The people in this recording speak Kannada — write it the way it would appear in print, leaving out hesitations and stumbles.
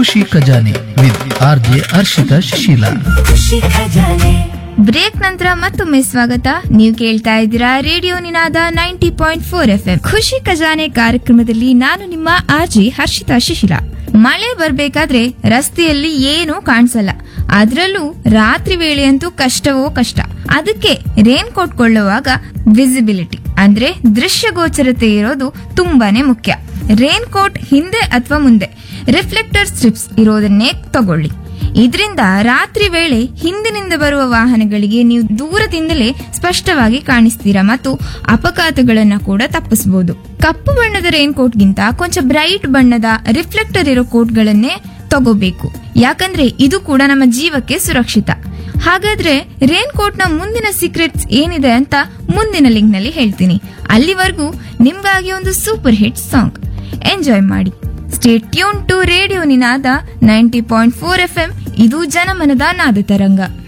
ಖುಷಿ ಖಜಾನೆ with RJ Harshita Shishila. Break ನಂತರ ಮತ್ತೊಮ್ಮೆ ಸ್ವಾಗತ. ನೀವು ಕೇಳ್ತಾ ಇದ್ದೀರಾ ರೇಡಿಯೋ ನಿನಾದ 90.4 FM. ಖುಷಿ ಖಜಾನೆ ಕಾರ್ಯಕ್ರಮದಲ್ಲಿ ನಾನು ನಿಮ್ಮ ಆರ್ಜಿ ಹರ್ಷಿತಾ ಶಿಶಿಲ. ಮಳೆ ಬರ್ಬೇಕಾದ್ರೆ ರಸ್ತೆಯಲ್ಲಿ ಏನೂ ಕಾಣಿಸಲ್ಲ, ಅದ್ರಲ್ಲೂ ರಾತ್ರಿ ವೇಳೆಯಂತೂ ಕಷ್ಟವೋ ಕಷ್ಟ. ಅದಕ್ಕೆ ರೇನ್ ಕೋಟ್ ಕೊಳ್ಳುವಾಗ ವಿಸಿಬಿಲಿಟಿ ಅಂದ್ರೆ ದೃಶ್ಯಗೋಚರತೆ ಇರೋದು ತುಂಬಾನೇ ಮುಖ್ಯ. ರೇನ್ ಕೋಟ್ ಹಿಂದೆ ಅಥವಾ ಮುಂದೆ ರಿಫ್ಲೆಕ್ಟರ್ ಸ್ಟ್ರಿಪ್ಸ್ ಇರೋದನ್ನೇ ತಗೊಳ್ಳಿ. ಇದರಿಂದ ರಾತ್ರಿ ವೇಳೆ ಹಿಂದಿನಿಂದ ಬರುವ ವಾಹನಗಳಿಗೆ ನೀವು ದೂರದಿಂದಲೇ ಸ್ಪಷ್ಟವಾಗಿ ಕಾಣಿಸ್ತೀರಾ ಮತ್ತು ಅಪಘಾತಗಳನ್ನ ಕೂಡ ತಪ್ಪಿಸಬಹುದು. ಕಪ್ಪು ಬಣ್ಣದ ರೇನ್ ಕೋಟ್ಗಿಂತ ಕೊಂಚ ಬ್ರೈಟ್ ಬಣ್ಣದ ರಿಫ್ಲೆಕ್ಟರ್ ಇರೋ ಕೋಟ್ಗಳನ್ನೇ ತಗೋಬೇಕು, ಯಾಕಂದ್ರೆ ಇದು ಕೂಡ ನಮ್ಮ ಜೀವಕ್ಕೆ ಸುರಕ್ಷಿತ. ಹಾಗಾದ್ರೆ ರೇನ್ ಕೋಟ್ ನ ಮುಂದಿನ ಸೀಕ್ರೆಟ್ಸ್ ಏನಿದೆ ಅಂತ ಮುಂದಿನ ಲಿಂಕ್ ನಲ್ಲಿ ಹೇಳ್ತೀನಿ. ಅಲ್ಲಿವರೆಗೂ ನಿಮ್ಗಾಗಿ ಒಂದು ಸೂಪರ್ ಹಿಟ್ ಸಾಂಗ್ ಎಂಜಾಯ್ ಮಾಡಿ. Stay tune to radio Ninada 90.4 FM. ಇದು ಜನಮನದ ನಾದ ತರಂಗ.